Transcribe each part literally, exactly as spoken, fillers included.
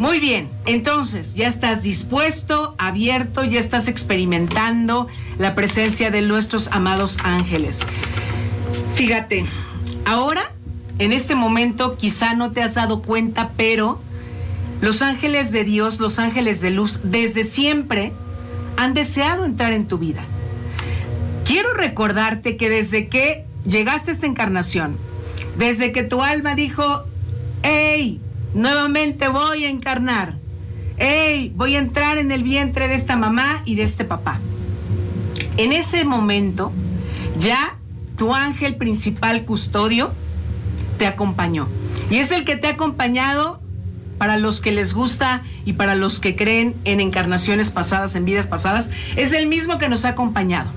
Muy bien, entonces ya estás dispuesto, abierto, ya estás experimentando la presencia de nuestros amados ángeles. Fíjate, ahora, en este momento, quizá no te has dado cuenta, pero los ángeles de Dios, los ángeles de luz, desde siempre han deseado entrar en tu vida. Quiero recordarte que desde que llegaste a esta encarnación, desde que tu alma dijo, ¡hey! Nuevamente voy a encarnar. ¡Ey! Voy a entrar en el vientre de esta mamá y de este papá. En ese momento, ya tu ángel principal custodio te acompañó. Y es el que te ha acompañado para los que les gusta y para los que creen en encarnaciones pasadas, en vidas pasadas. Es el mismo que nos ha acompañado.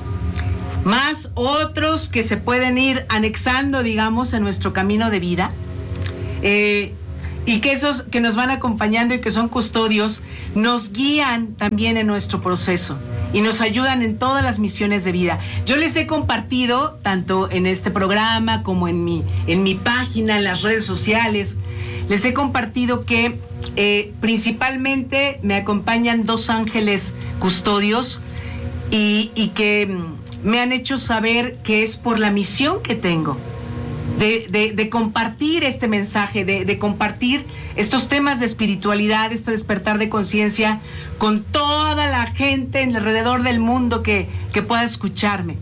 Más otros que se pueden ir anexando, digamos, en nuestro camino de vida. Eh... Y que esos que nos van acompañando y que son custodios nos guían también en nuestro proceso y nos ayudan en todas las misiones de vida. Yo les he compartido, tanto en este programa como en mi, en mi página, en las redes sociales, les he compartido que eh, principalmente me acompañan dos ángeles custodios y, y que me han hecho saber que es por la misión que tengo. De, de, de compartir este mensaje, de, de compartir estos temas de espiritualidad, este despertar de conciencia con toda la gente alrededor del mundo que, que pueda escucharme.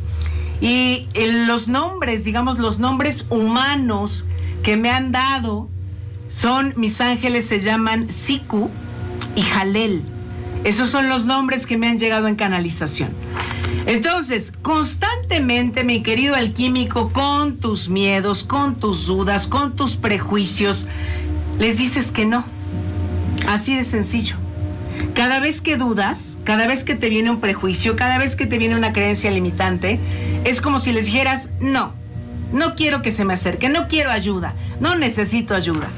Y eh, los nombres, digamos, los nombres humanos que me han dado son, mis ángeles se llaman Siku y Jalel. Esos son los nombres que me han llegado en canalización. Entonces, constantemente, mi querido alquímico, con tus miedos, con tus dudas, con tus prejuicios, les dices que no. Así de sencillo. Cada vez que dudas, cada vez que te viene un prejuicio, cada vez que te viene una creencia limitante, es como si les dijeras, no, no quiero que se me acerque, no quiero ayuda, no necesito ayuda.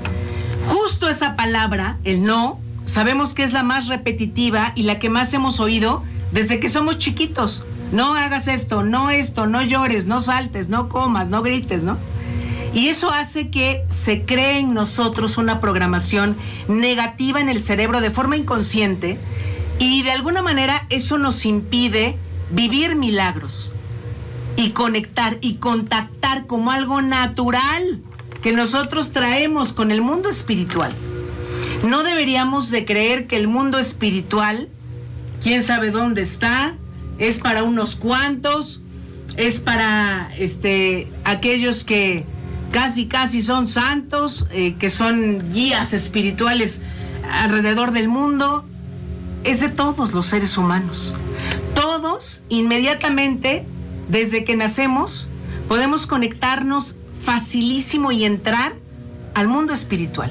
Justo esa palabra, el no, sabemos que es la más repetitiva y la que más hemos oído desde que somos chiquitos. No hagas esto, no esto, no llores, no saltes, no comas, no grites, ¿no? Y eso hace que se cree en nosotros una programación negativa en el cerebro de forma inconsciente y de alguna manera eso nos impide vivir milagros y conectar y contactar como algo natural que nosotros traemos con el mundo espiritual. No deberíamos de creer que el mundo espiritual, quién sabe dónde está, es para unos cuantos, es para este, aquellos que casi casi son santos, eh, que son guías espirituales alrededor del mundo. Es de todos los seres humanos. Todos, inmediatamente, desde que nacemos, podemos conectarnos facilísimo y entrar al mundo espiritual.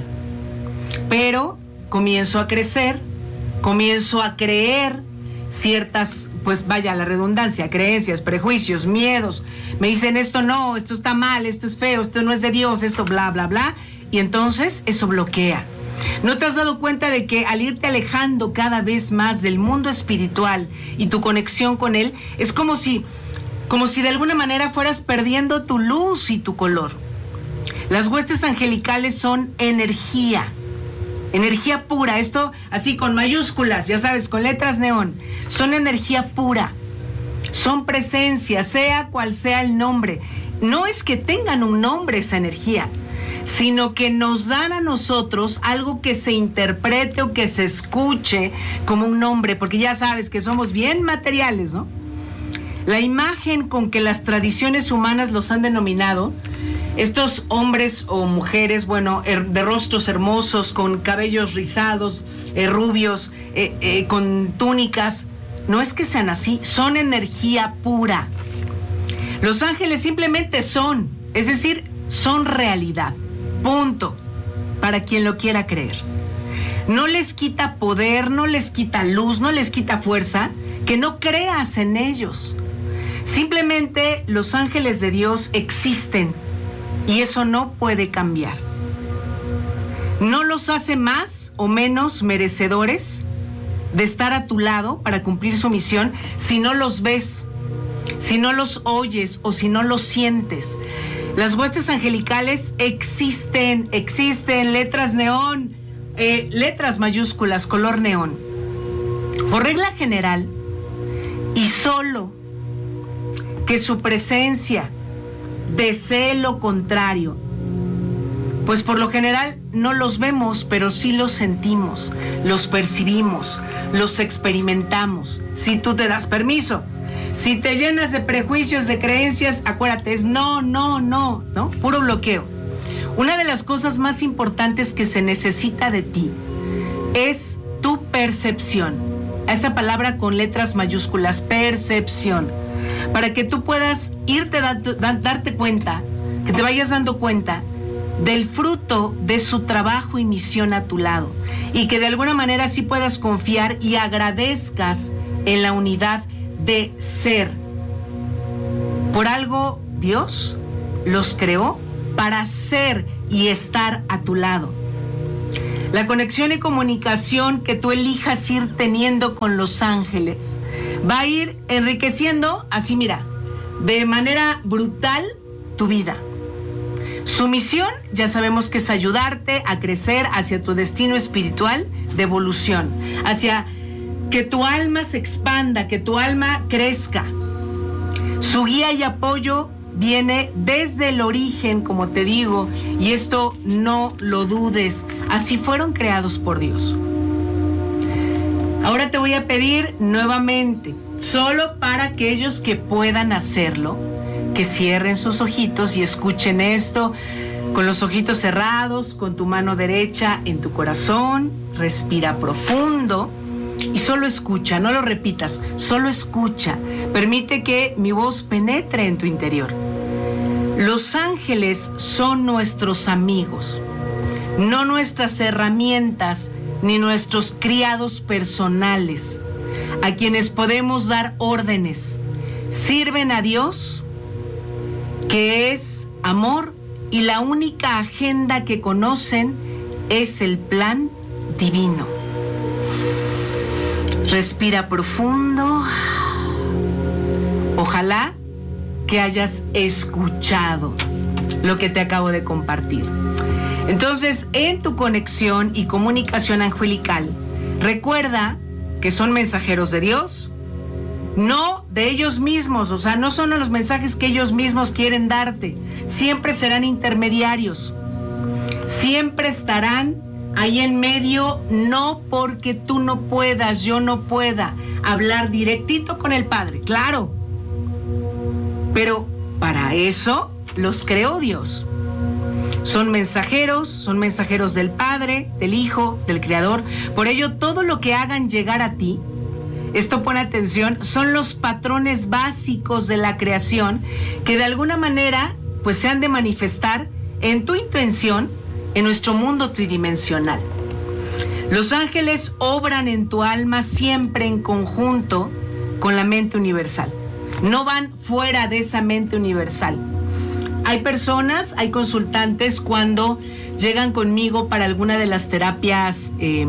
Pero comienzo a crecer, comienzo a creer ciertas, pues vaya la redundancia, creencias, prejuicios, miedos. Me dicen esto no, esto está mal, esto es feo, esto no es de Dios, esto bla, bla, bla. Y entonces eso bloquea. ¿No te has dado cuenta de que al irte alejando cada vez más del mundo espiritual y tu conexión con él, es como si, como si de alguna manera fueras perdiendo tu luz y tu color? Las huestes angelicales son energía. Energía pura, esto así con mayúsculas, ya sabes, con letras neón. Son energía pura, son presencia, sea cual sea el nombre. No es que tengan un nombre esa energía, sino que nos dan a nosotros algo que se interprete o que se escuche como un nombre, porque ya sabes que somos bien materiales, ¿no? La imagen con que las tradiciones humanas los han denominado, estos hombres o mujeres, bueno, de rostros hermosos, con cabellos rizados, eh, rubios, eh, eh, con túnicas, no es que sean así, son energía pura. Los ángeles simplemente son, es decir, son realidad, punto, para quien lo quiera creer. No les quita poder, no les quita luz, no les quita fuerza, que no creas en ellos. Simplemente los ángeles de Dios existen. Y eso no puede cambiar. No los hace más o menos merecedores de estar a tu lado para cumplir su misión si no los ves, si no los oyes o si no los sientes. Las huestes angelicales existen, existen, letras neón, eh, letras mayúsculas, color neón. Por regla general, y solo que su presencia desee lo contrario, pues por lo general no los vemos, pero sí los sentimos, los percibimos, los experimentamos, si tú te das permiso. Si te llenas de prejuicios, de creencias, acuérdate, es no, no, no, ¿no? Puro bloqueo. Una de las cosas más importantes que se necesita de ti es tu percepción. Esa palabra con letras mayúsculas, percepción. Para que tú puedas irte a darte cuenta, que te vayas dando cuenta del fruto de su trabajo y misión a tu lado. Y que de alguna manera sí puedas confiar y agradezcas en la unidad de ser. Por algo Dios los creó para ser y estar a tu lado. La conexión y comunicación que tú elijas ir teniendo con los ángeles va a ir enriqueciendo, así mira, de manera brutal tu vida. Su misión, ya sabemos que es ayudarte a crecer hacia tu destino espiritual de evolución, hacia que tu alma se expanda, que tu alma crezca. Su guía y apoyo viene desde el origen, como te digo, y esto no lo dudes, así fueron creados por Dios. Ahora te voy a pedir nuevamente, solo para aquellos que puedan hacerlo, que cierren sus ojitos y escuchen esto con los ojitos cerrados, con tu mano derecha en tu corazón, respira profundo. Y solo escucha, no lo repitas, solo escucha. Permite que mi voz penetre en tu interior. Los ángeles son nuestros amigos, no nuestras herramientas ni nuestros criados personales, a quienes podemos dar órdenes. Sirven a Dios, que es amor, y la única agenda que conocen es el plan divino. Respira profundo. Ojalá que hayas escuchado lo que te acabo de compartir. Entonces, en tu conexión y comunicación angelical, recuerda que son mensajeros de Dios, no de ellos mismos, o sea, no son los mensajes que ellos mismos quieren darte. Siempre serán intermediarios. Siempre estarán ahí en medio, no porque tú no puedas, yo no pueda hablar directito con el Padre, claro. Pero para eso los creó Dios. Son mensajeros, son mensajeros del Padre, del Hijo, del Creador. Por ello, todo lo que hagan llegar a ti, esto pone atención, son los patrones básicos de la creación que de alguna manera pues se han de manifestar en tu intención en nuestro mundo tridimensional. Los ángeles obran en tu alma siempre en conjunto con la mente universal. No van fuera de esa mente universal. Hay personas, hay consultantes cuando llegan conmigo para alguna de las terapias eh,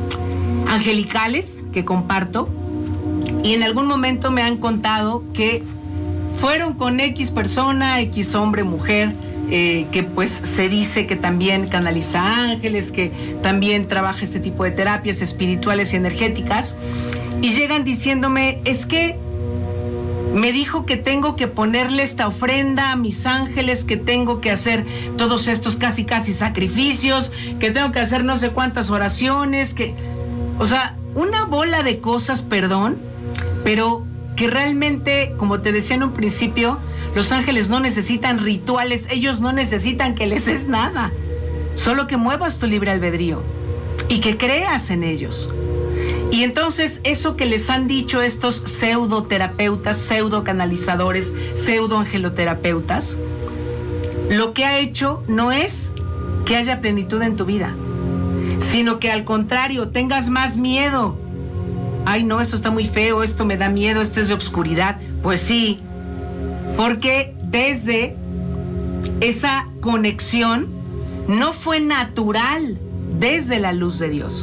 angelicales que comparto, y en algún momento me han contado que fueron con X persona, X hombre, mujer, eh, que pues se dice que también canaliza ángeles, que también trabaja este tipo de terapias espirituales y energéticas, y llegan diciéndome, es que me dijo que tengo que ponerle esta ofrenda a mis ángeles, que tengo que hacer todos estos casi casi sacrificios, que tengo que hacer no sé cuántas oraciones, que, o sea, una bola de cosas, perdón, pero que realmente, como te decía en un principio, los ángeles no necesitan rituales, ellos no necesitan que les des nada, solo que muevas tu libre albedrío y que creas en ellos. Y entonces eso que les han dicho estos pseudoterapeutas, pseudocanalizadores, pseudoangeloterapeutas, lo que ha hecho no es que haya plenitud en tu vida, sino que al contrario, tengas más miedo. Ay, no, esto está muy feo, esto me da miedo, esto es de obscuridad. Pues sí, porque desde esa conexión no fue natural desde la luz de Dios.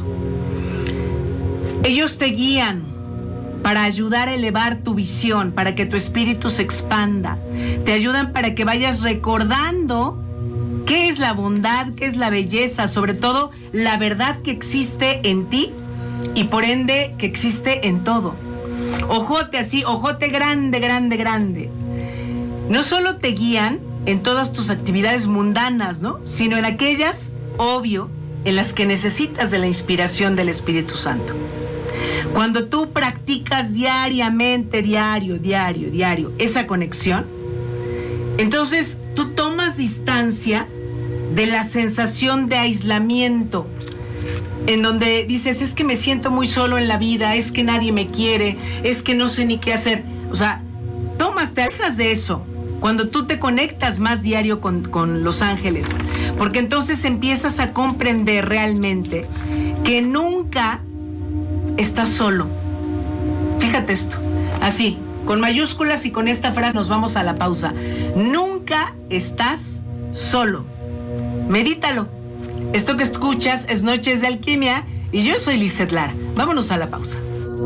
Ellos te guían para ayudar a elevar tu visión, para que tu espíritu se expanda. Te ayudan para que vayas recordando qué es la bondad, qué es la belleza, sobre todo la verdad que existe en ti y por ende que existe en todo. Ojote así, ojote grande, grande, grande. No solo te guían en todas tus actividades mundanas, ¿no? Sino en aquellas, obvio, en las que necesitas de la inspiración del Espíritu Santo. Cuando tú practicas diariamente, diario, diario, diario, esa conexión, entonces tú tomas distancia de la sensación de aislamiento, en donde dices, es que me siento muy solo en la vida, es que nadie me quiere, es que no sé ni qué hacer. O sea, tomas, te alejas de eso cuando tú te conectas más diario con, con los ángeles, porque entonces empiezas a comprender realmente que nunca estás solo. Fíjate esto, así, con mayúsculas y con esta frase nos vamos a la pausa. Nunca estás solo. Medítalo. Esto que escuchas es Noches de Alquimia y yo soy Lizeth Lara. Vámonos a la pausa.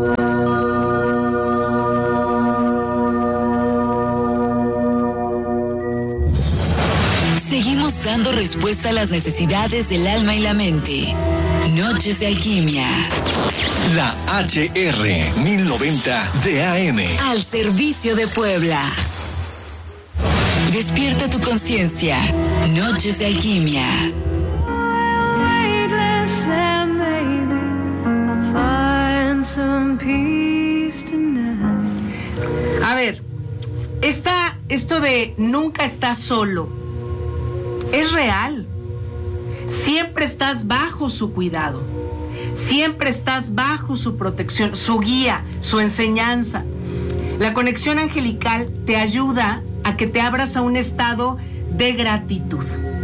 Seguimos dando respuesta a las necesidades del alma y la mente. Noches de Alquimia. La H R mil noventa de A M. Al servicio de Puebla. Despierta tu conciencia. Noches de Alquimia. A ver, esta, esto de nunca estás solo es real. Siempre estás bajo su cuidado. Siempre estás bajo su protección, su guía, su enseñanza. La conexión angelical te ayuda a que te abras a un estado de gratitud.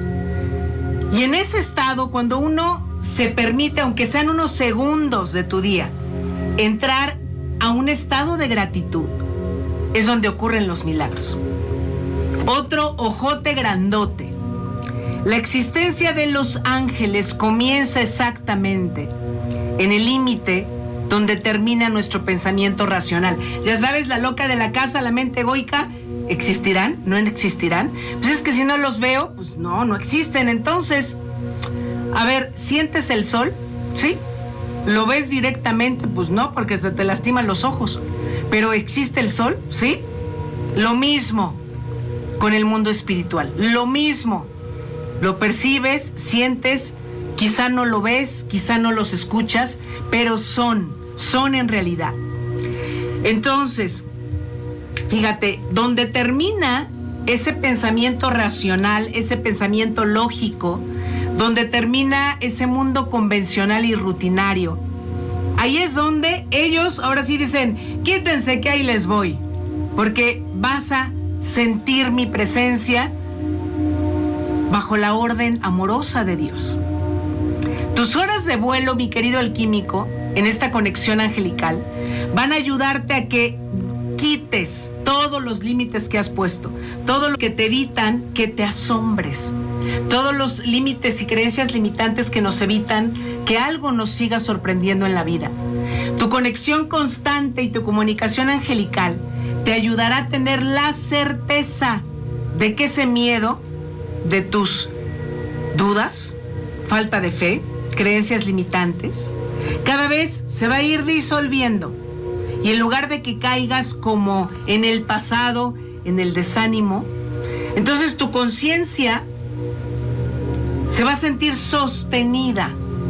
Y en ese estado, cuando uno se permite, aunque sean unos segundos de tu día, entrar a un estado de gratitud, es donde ocurren los milagros. Otro ojote grandote. La existencia de los ángeles comienza exactamente en el límite donde termina nuestro pensamiento racional. Ya sabes, la loca de la casa, la mente egoica, ¿existirán? ¿No existirán? Pues es que si no los veo, pues no, no existen. Entonces, a ver, ¿sientes el sol? ¿Sí? ¿Lo ves directamente? Pues no, porque se te lastiman los ojos. Pero ¿existe el sol? ¿Sí? Lo mismo con el mundo espiritual. Lo mismo. Lo percibes, sientes, quizá no lo ves, quizá no los escuchas, pero son, son en realidad. Entonces, fíjate, donde termina ese pensamiento racional, ese pensamiento lógico, donde termina ese mundo convencional y rutinario, ahí es donde ellos ahora sí dicen, quítense que ahí les voy, porque vas a sentir mi presencia bajo la orden amorosa de Dios. Tus horas de vuelo, mi querido alquímico, en esta conexión angelical, van a ayudarte a que quites todos los límites que has puesto, todo lo que te evitan que te asombres, todos los límites y creencias limitantes que nos evitan que algo nos siga sorprendiendo en la vida. Tu conexión constante y tu comunicación angelical te ayudará a tener la certeza de que ese miedo de tus dudas, falta de fe, creencias limitantes, cada vez se va a ir disolviendo. Y en lugar de que caigas como en el pasado, en el desánimo, entonces tu conciencia se va a sentir sostenida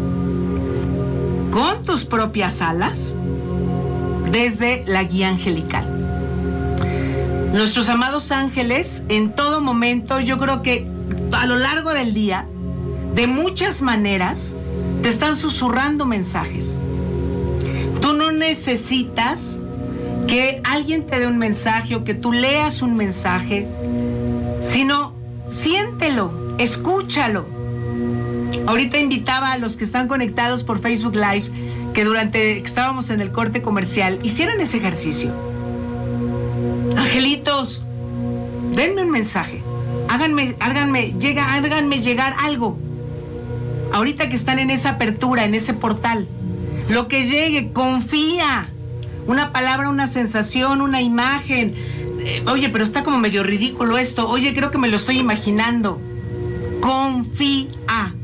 con tus propias alas desde la guía angelical. Nuestros amados ángeles, en todo momento, yo creo que a lo largo del día, de muchas maneras, te están susurrando mensajes. Tú no necesitas que alguien te dé un mensaje o que tú leas un mensaje, sino siéntelo, escúchalo. Ahorita invitaba a los que están conectados por Facebook Live que durante que estábamos en el corte comercial hicieran ese ejercicio. Angelitos, denme un mensaje. Háganme, háganme, llega, háganme llegar algo. Ahorita que están en esa apertura, en ese portal, lo que llegue, confía. Una palabra, una sensación, una imagen. Eh, oye, pero está como medio ridículo esto. Oye, creo que me lo estoy imaginando. Confía.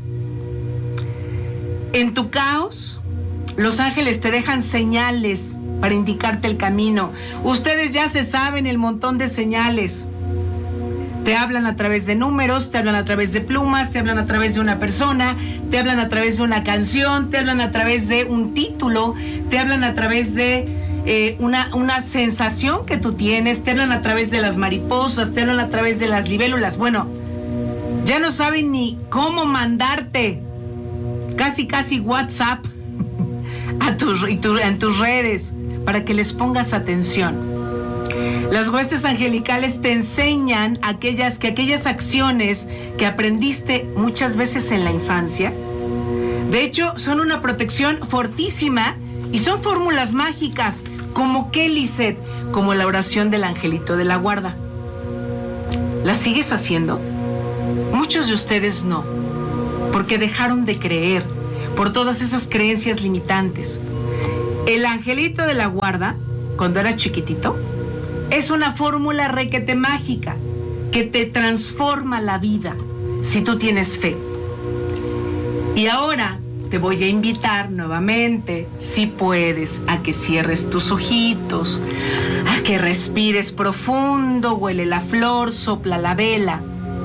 En tu caos, los ángeles te dejan señales para indicarte el camino. Ustedes ya se saben el montón de señales. Te hablan a través de números, te hablan a través de plumas, te hablan a través de una persona, te hablan a través de una canción, te hablan a través de un título, te hablan a través de eh, una, una sensación que tú tienes, te hablan a través de las mariposas, te hablan a través de las libélulas. Bueno, ya no saben ni cómo mandarte casi casi WhatsApp a tus, en tus redes para que les pongas atención. Las huestes angelicales te enseñan aquellas, que aquellas acciones que aprendiste muchas veces en la infancia, de hecho, son una protección fortísima y son fórmulas mágicas, como qué, Lisette, como la oración del angelito de la guarda. ¿La sigues haciendo? Muchos de ustedes no, porque dejaron de creer por todas esas creencias limitantes. El angelito de la guarda, cuando eras chiquitito, es una fórmula requete mágica que te transforma la vida si tú tienes fe. Y ahora te voy a invitar nuevamente, si puedes, a que cierres tus ojitos, a que respires profundo, huele la flor, sopla la vela,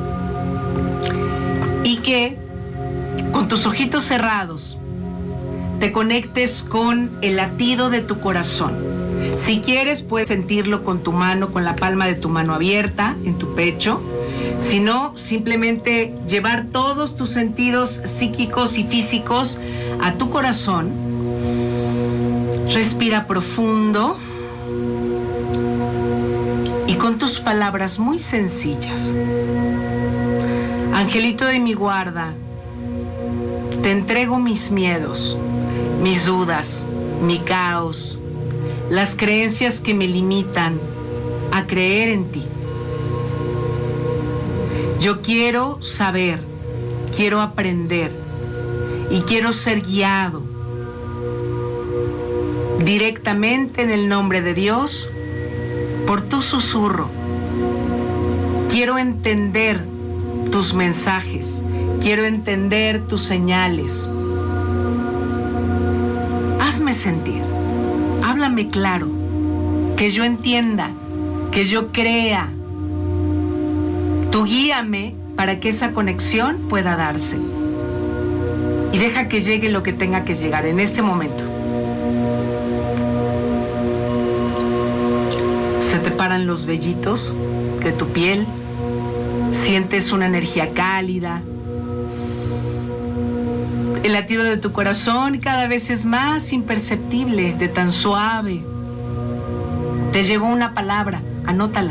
y que con tus ojitos cerrados te conectes con el latido de tu corazón. Si quieres, puedes sentirlo con tu mano, con la palma de tu mano abierta en tu pecho. Si no, simplemente llevar todos tus sentidos psíquicos y físicos a tu corazón. Respira profundo y con tus palabras muy sencillas. Angelito de mi guarda, te entrego mis miedos, mis dudas, mi caos, las creencias que me limitan a creer en ti. Yo quiero saber, quiero aprender y quiero ser guiado directamente en el nombre de Dios por tu susurro. Quiero entender tus mensajes, quiero entender tus señales. Hazme sentir, háblame claro, que yo entienda, que yo crea. Tú guíame para que esa conexión pueda darse. Y deja que llegue lo que tenga que llegar en este momento. Se te paran los vellitos de tu piel. Sientes una energía cálida. El latido de tu corazón cada vez es más imperceptible, de tan suave. Te llegó una palabra, anótala.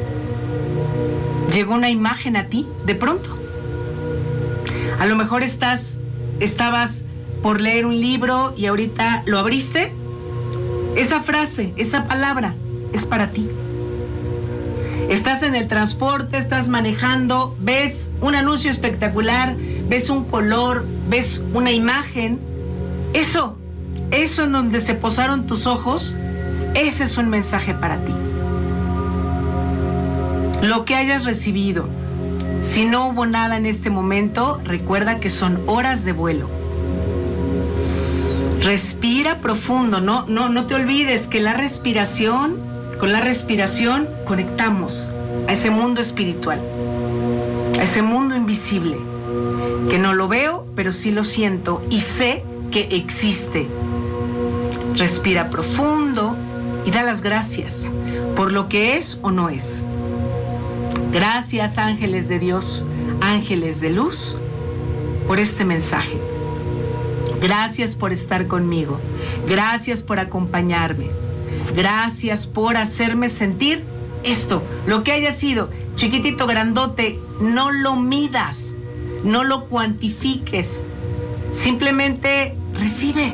Llegó una imagen a ti, de pronto. A lo mejor estás, estabas por leer un libro y ahorita lo abriste. Esa frase, esa palabra es para ti. Estás en el transporte, estás manejando, ves un anuncio espectacular, ves un color, ves una imagen. Eso, eso en donde se posaron tus ojos, ese es un mensaje para ti. Lo que hayas recibido, si no hubo nada en este momento, recuerda que son horas de vuelo. Respira profundo, no, no, no te olvides que la respiración, con la respiración conectamos a ese mundo espiritual, a ese mundo invisible, que no lo veo, pero sí lo siento y sé que existe. Respira profundo y da las gracias por lo que es o no es. Gracias, ángeles de Dios, ángeles de luz, por este mensaje. Gracias por estar conmigo. Gracias por acompañarme. Gracias por hacerme sentir esto, lo que haya sido, chiquitito, grandote, no lo midas, no lo cuantifiques. Simplemente recibe.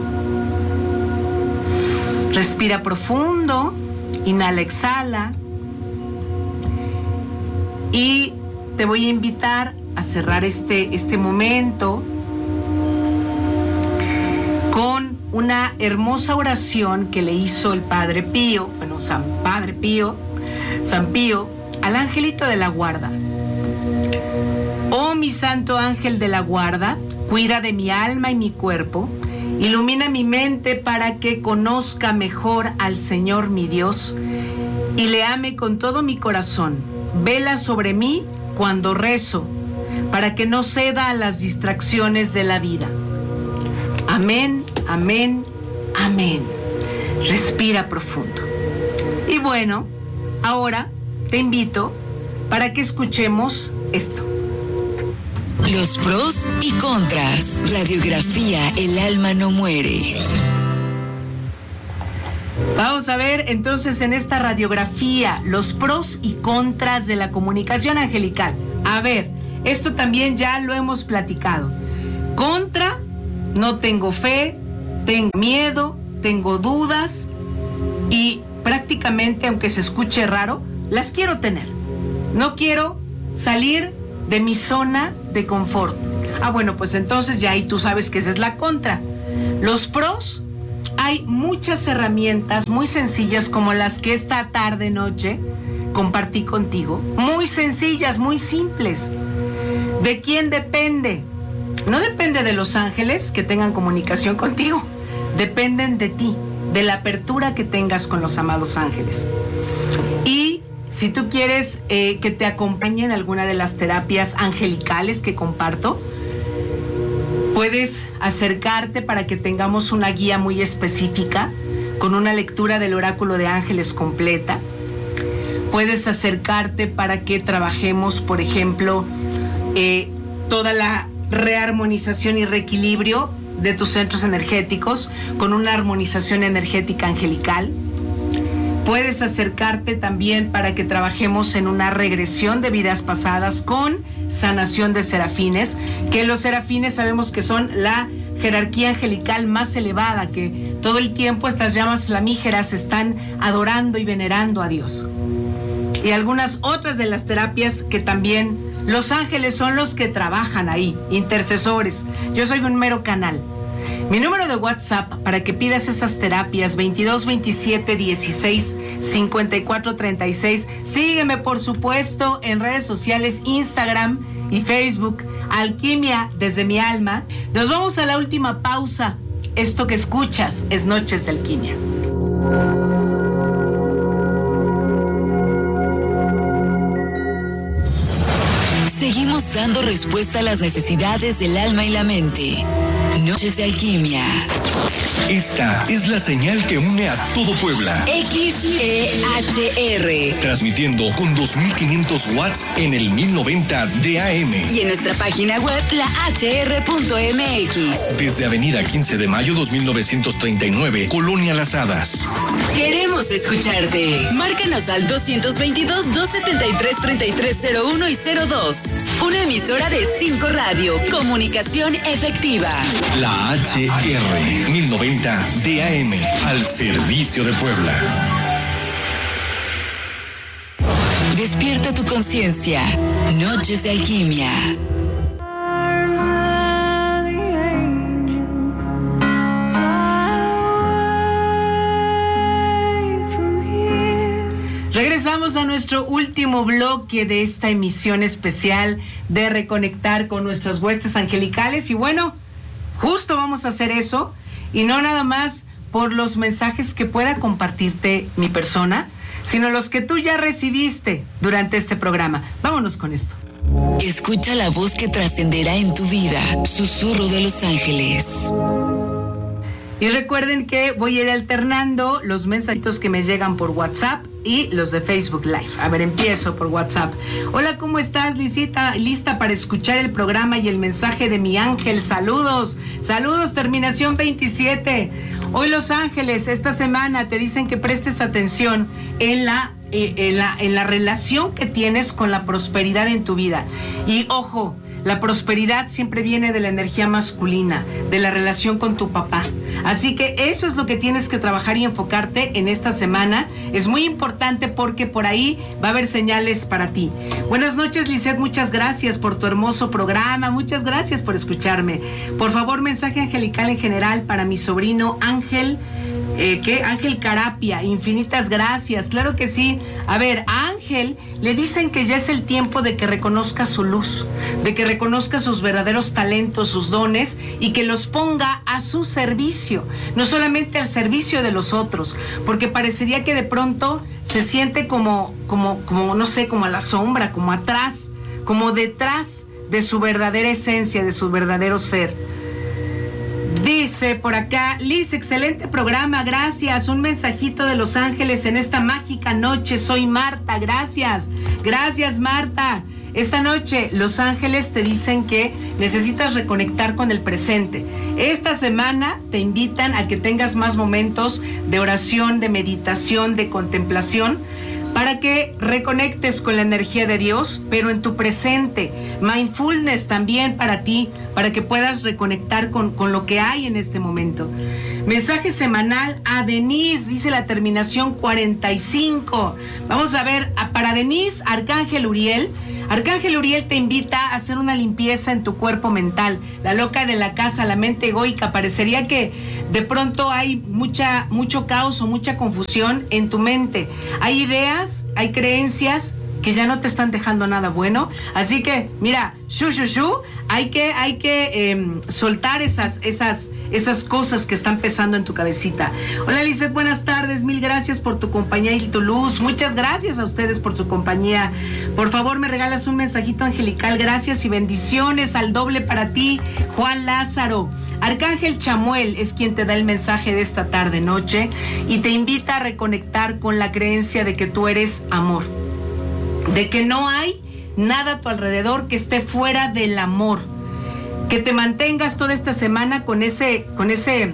Respira profundo, inhala, exhala. Y te voy a invitar a cerrar este, este momento con una hermosa oración que le hizo el Padre Pío, bueno, San Padre Pío, San Pío, al angelito de la guarda. Om mi santo ángel de la guarda, cuida de mi alma y mi cuerpo, ilumina mi mente para que conozca mejor al Señor mi Dios y le ame con todo mi corazón. Vela sobre mí cuando rezo, para que no ceda a las distracciones de la vida. Amén, amén, amén. Respira profundo. Y bueno, ahora te invito para que escuchemos esto. Los pros y contras. Radiografía El alma no muere. Vamos a ver entonces en esta radiografía los pros y contras de la comunicación angelical. A ver, esto también ya lo hemos platicado. Contra, no tengo fe, tengo miedo, tengo dudas y prácticamente, aunque se escuche raro, las quiero tener. No quiero salir de mi zona de confort. Ah, bueno, pues entonces ya ahí tú sabes que esa es la contra. Los pros, hay muchas herramientas muy sencillas como las que esta tarde, noche, compartí contigo. Muy sencillas, muy simples. ¿De quién depende? No depende de los ángeles que tengan comunicación contigo. Dependen de ti, de la apertura que tengas con los amados ángeles. Y si tú quieres eh, que te acompañe en alguna de las terapias angelicales que comparto, puedes acercarte para que tengamos una guía muy específica con una lectura del oráculo de ángeles completa. Puedes acercarte para que trabajemos, por ejemplo, eh, toda la rearmonización y reequilibrio de tus centros energéticos con una armonización energética angelical. Puedes acercarte también para que trabajemos en una regresión de vidas pasadas con sanación de serafines, que los serafines sabemos que son la jerarquía angelical más elevada, que todo el tiempo estas llamas flamígeras están adorando y venerando a Dios. Y algunas otras de las terapias que también los ángeles son los que trabajan ahí, intercesores. Yo soy un mero canal. Mi número de WhatsApp para que pidas esas terapias, veintidós veintisiete dieciséis cincuenta y cuatro treinta y seis. Sígueme, por supuesto, en redes sociales, Instagram y Facebook, Alquimia desde mi alma. Nos vamos a la última pausa. Esto que escuchas es Noches de Alquimia. Seguimos dando respuesta a las necesidades del alma y la mente. Noches de Alquimia. Esta es la señal que une a todo Puebla. X E H R. Transmitiendo con dos mil quinientos watts en el mil noventa de A M. Y en nuestra página web, la h r punto m x. Desde Avenida quince de mayo dos mil novecientos treinta y nueve, Colonia Las Hadas. Queremos escucharte. Márcanos al doscientos veintidós, doscientos setenta y tres, treinta y tres cero uno y cero dos. Una emisora de cinco Radio. Comunicación efectiva. La H R mil noventa de A M, al servicio de Puebla. Despierta tu conciencia. Noches de Alquimia. Regresamos a nuestro último bloque de esta emisión especial de reconectar con nuestras huestes angelicales. Y bueno, justo vamos a hacer eso, y no nada más por los mensajes que pueda compartirte mi persona, sino los que tú ya recibiste durante este programa. Vámonos con esto. Escucha la voz que trascenderá en tu vida. Susurro de los ángeles. Y recuerden que voy a ir alternando los mensajitos que me llegan por WhatsApp y los de Facebook Live. A ver, empiezo por WhatsApp. Hola, ¿cómo estás, Lisita? Lista para escuchar el programa y el mensaje de mi ángel. Saludos, saludos, terminación veintisiete. Hoy Los Ángeles, esta semana te dicen que prestes atención en la, eh, en la, en la relación que tienes con la prosperidad en tu vida. Y ojo, la prosperidad siempre viene de la energía masculina, de la relación con tu papá. Así que eso es lo que tienes que trabajar y enfocarte en esta semana. Es muy importante porque por ahí va a haber señales para ti. Buenas noches, Lisette, muchas gracias por tu hermoso programa. Muchas gracias por escucharme. Por favor, mensaje angelical en general para mi sobrino Ángel. Eh, ¿Qué? Ángel Carapia, infinitas gracias. Claro que sí. A ver, Ángel ángel le dicen que ya es el tiempo de que reconozca su luz, de que reconozca sus verdaderos talentos, sus dones, y que los ponga a su servicio, no solamente al servicio de los otros, porque parecería que de pronto se siente como, como, como, no sé, como a la sombra, como atrás, como detrás de su verdadera esencia, de su verdadero ser. Dice por acá, Liz, excelente programa, gracias. Un mensajito de Los Ángeles en esta mágica noche. Soy Marta, gracias. Gracias, Marta. Esta noche Los Ángeles te dicen que necesitas reconectar con el presente. Esta semana te invitan a que tengas más momentos de oración, de meditación, de contemplación, para que reconectes con la energía de Dios, pero en tu presente. Mindfulness también para ti, para que puedas reconectar con, con lo que hay en este momento. Mensaje semanal a Denise, dice la terminación cuarenta y cinco. Vamos a ver, para Denise, Arcángel Uriel. Arcángel Uriel te invita a hacer una limpieza en tu cuerpo mental. La loca de la casa, la mente egoica. Parecería que de pronto hay mucha, mucho caos o mucha confusión en tu mente. Hay ideas, hay creencias que ya no te están dejando nada bueno. Así que, mira, shu, shu, shu, hay que, hay que eh, soltar esas, esas, esas cosas que están pesando en tu cabecita. Hola, Lizeth, buenas tardes. Mil gracias por tu compañía y tu luz. Muchas gracias a ustedes por su compañía. Por favor, me regalas un mensajito angelical. Gracias y bendiciones al doble para ti, Juan Lázaro. Arcángel Chamuel es quien te da el mensaje de esta tarde noche y te invita a reconectar con la creencia de que tú eres amor, de que no hay nada a tu alrededor que esté fuera del amor, que te mantengas toda esta semana con ese, con ese,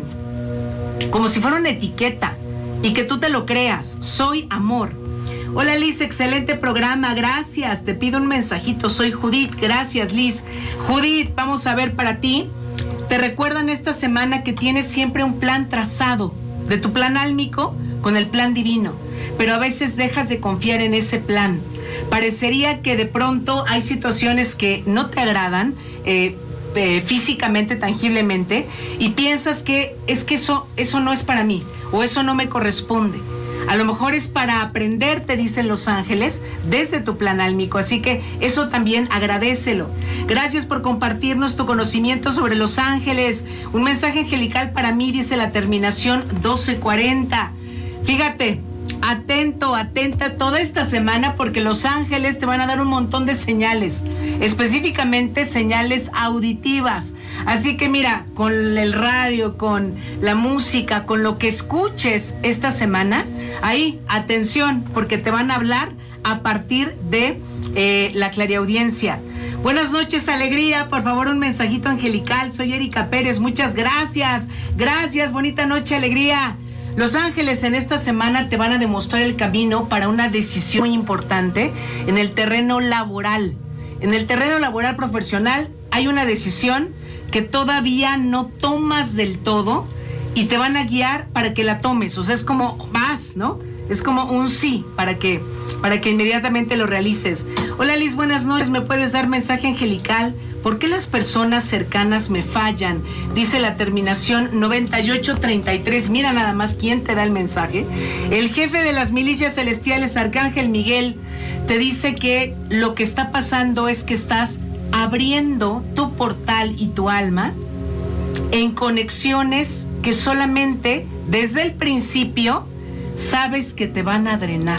como si fuera una etiqueta, y que tú te lo creas. Soy amor. Hola, Liz, excelente programa, gracias. Te pido un mensajito, soy Judith. Gracias, Liz. Judith, vamos a ver para ti. Te recuerdan esta semana que tienes siempre un plan trazado, de tu plan álmico con el plan divino, pero a veces dejas de confiar en ese plan. Parecería que de pronto hay situaciones que no te agradan eh, eh, físicamente, tangiblemente, y piensas que es que eso, eso no es para mí, o eso no me corresponde. A lo mejor es para aprender, te dicen los ángeles, desde tu plan álmico. Así que eso también agradécelo. Gracias por compartirnos tu conocimiento sobre los ángeles. Un mensaje angelical para mí, dice la terminación doce cuarenta. Fíjate, atento, atenta toda esta semana, porque los ángeles te van a dar un montón de señales, específicamente señales auditivas. Así que mira, con el radio, con la música, con lo que escuches esta semana, ahí, atención, porque te van a hablar a partir de eh, la clariaudiencia. Buenas noches, alegría, por favor un mensajito angelical. Soy Erika Pérez, muchas gracias. Gracias, bonita noche, alegría. Los ángeles en esta semana te van a demostrar el camino para una decisión muy importante en el terreno laboral. En el terreno laboral profesional hay una decisión que todavía no tomas del todo y te van a guiar para que la tomes. O sea, es como vas, ¿no? Es como un sí para que, para que inmediatamente lo realices. Hola, Liz, buenas noches. ¿Me puedes dar mensaje angelical? ¿Por qué las personas cercanas me fallan? Dice la terminación noventa y ocho treinta y tres. Mira nada más quién te da el mensaje. El jefe de las milicias celestiales, Arcángel Miguel, te dice que lo que está pasando es que estás abriendo tu portal y tu alma en conexiones que solamente desde el principio sabes que te van a drenar.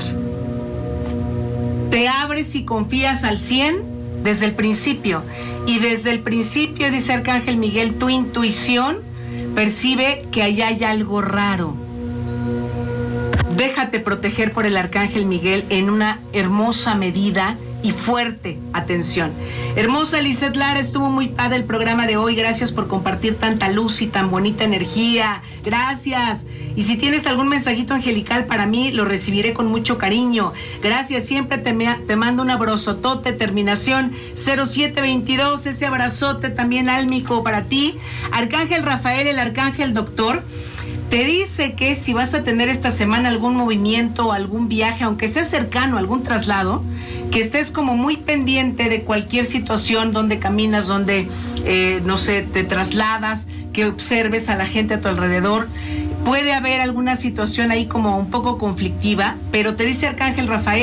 Te abres y confías al cien desde el principio. Y desde el principio, dice Arcángel Miguel, tu intuición percibe que ahí hay algo raro. Déjate proteger por el Arcángel Miguel en una hermosa medida y fuerte atención. Hermosa Lizeth Lara, estuvo muy padre el programa de hoy. Gracias por compartir tanta luz y tan bonita energía. Gracias. Y si tienes algún mensajito angelical para mí, lo recibiré con mucho cariño. Gracias. Siempre te, me, te mando un abrazotote. Terminación cero siete veintidós. Ese abrazote también álmico para ti. Arcángel Rafael, el Arcángel Doctor, te dice que si vas a tener esta semana algún movimiento o algún viaje, aunque sea cercano, algún traslado, que estés como muy pendiente de cualquier situación donde caminas, donde, eh, no sé, te trasladas, que observes a la gente a tu alrededor. Puede haber alguna situación ahí como un poco conflictiva, pero te dice Arcángel Rafael,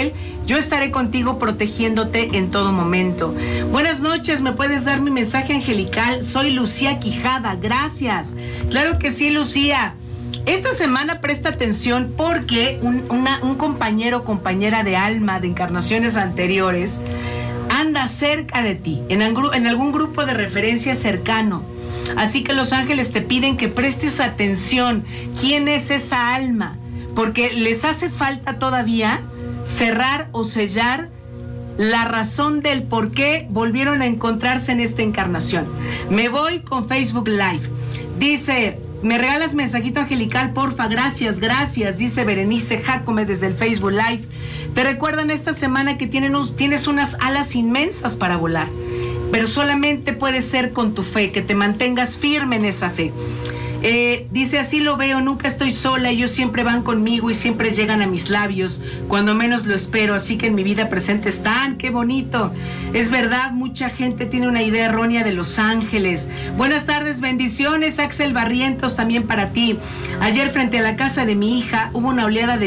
Yo estaré contigo protegiéndote en todo momento. Buenas noches, ¿me puedes dar mi mensaje angelical? Soy Lucía Quijada, gracias. Claro que sí, Lucía. Esta semana presta atención porque un, una, un compañero o compañera de alma de encarnaciones anteriores anda cerca de ti, en, en algún grupo de referencia cercano. Así que los ángeles te piden que prestes atención. ¿Quién es esa alma? Porque les hace falta todavía cerrar o sellar la razón del por qué volvieron a encontrarse en esta encarnación. Me voy con Facebook Live. Dice, ¿me regalas mensajito angelical, porfa? Gracias, gracias, dice Berenice Jacome desde el Facebook Live. Te recuerdan esta semana que tienen, tienes unas alas inmensas para volar, pero solamente puede ser con tu fe, que te mantengas firme en esa fe. Eh, dice, así lo veo, nunca estoy sola, ellos siempre van conmigo y siempre llegan a mis labios cuando menos lo espero, así que en mi vida presente están. ¡Qué bonito! Es verdad, mucha gente tiene una idea errónea de los ángeles. Buenas tardes, bendiciones, Axel Barrientos, también para ti. Ayer frente a la casa de mi hija hubo una oleada de